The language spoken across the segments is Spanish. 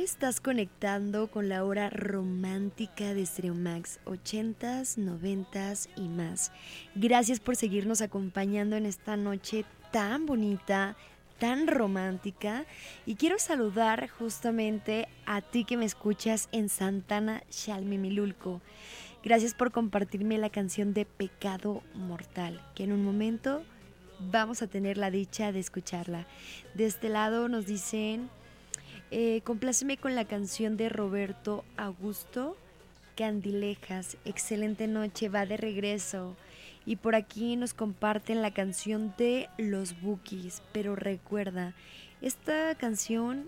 estás conectando con la hora romántica de Stereo Max, 80s, 90s y más. Gracias por seguirnos acompañando en esta noche tan bonita, tan romántica. Y quiero saludar justamente a ti que me escuchas en Santana, Xalmimilulco. Gracias por compartirme la canción de Pecado Mortal, que en un momento vamos a tener la dicha de escucharla. De este lado nos dicen... compláceme con la canción de Roberto Augusto, Candilejas. Excelente noche, va de regreso. Y por aquí nos comparten la canción de Los Bukis. Pero recuerda, esta canción,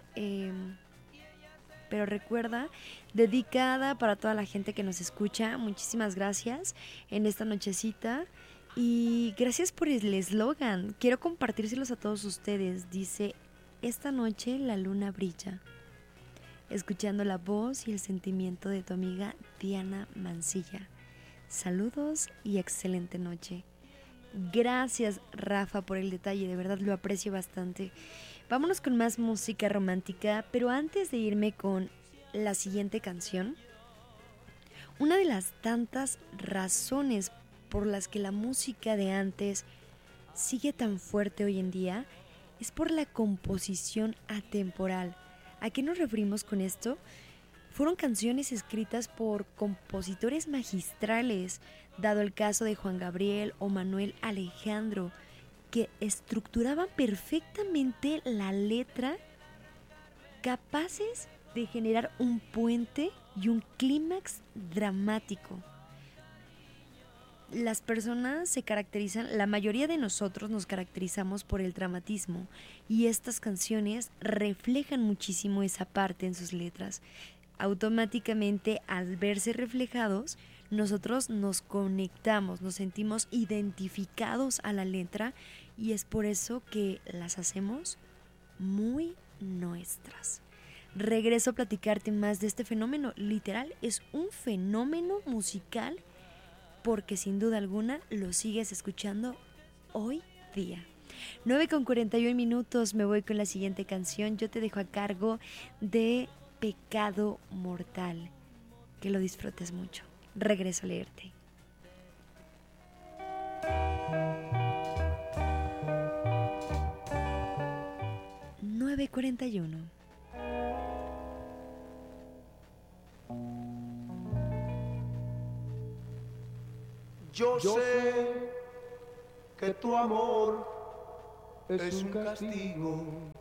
dedicada para toda la gente que nos escucha. Muchísimas gracias en esta nochecita. Y gracias por el eslogan. Quiero compartírselos a todos ustedes. Dice: esta noche la luna brilla, escuchando la voz y el sentimiento de tu amiga Diana Mancilla. Saludos y excelente noche. Gracias, Rafa, por el detalle, de verdad lo aprecio bastante. Vámonos con más música romántica, pero antes de irme con la siguiente canción, una de las tantas razones por las que la música de antes sigue tan fuerte hoy en día es por la composición atemporal. ¿A qué nos referimos con esto? Fueron canciones escritas por compositores magistrales, dado el caso de Juan Gabriel o Manuel Alejandro, que estructuraban perfectamente la letra, capaces de generar un puente y un clímax dramático. Las personas se caracterizan, la mayoría de nosotros nos caracterizamos por el dramatismo, y estas canciones reflejan muchísimo esa parte en sus letras. Automáticamente, al verse reflejados, nosotros nos conectamos, nos sentimos identificados a la letra, y es por eso que las hacemos muy nuestras. Regreso a platicarte más de este fenómeno. Literal, es un fenómeno musical, porque sin duda alguna lo sigues escuchando hoy día. 9:41, me voy con la siguiente canción. Yo te dejo a cargo de Pecado Mortal. Que lo disfrutes mucho. Regreso a leerte. 9:41. Yo sé que tu amor es un castigo